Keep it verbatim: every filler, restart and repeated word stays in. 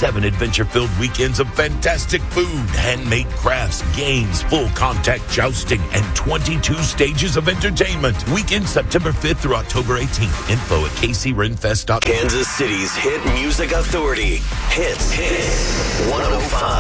seven adventure-filled weekends of fantastic food, handmade crafts, games, full contact jousting, and twenty-two stages of entertainment. Weekend September fifth through October eighteenth. Info at k c ren fest dot com. Kansas City's hit music authority. Hits. Hits. one oh five.